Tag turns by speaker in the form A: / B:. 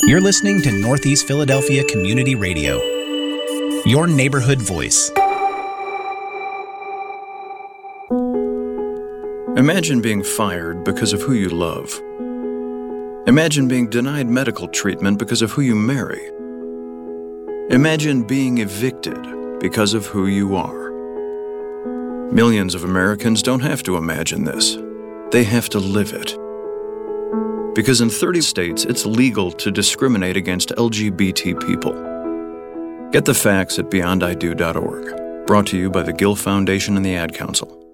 A: You're listening to Northeast Philadelphia Community Radio, your neighborhood voice.
B: Imagine being fired because of who you love. Imagine being denied medical treatment because of who you marry. Imagine being evicted because of who you are. Millions of Americans don't have to imagine this. They have to live it. Because in 30 states, it's legal to discriminate against LGBT people. Get the facts at beyondido.org. Brought to you by the Gill Foundation and the Ad Council.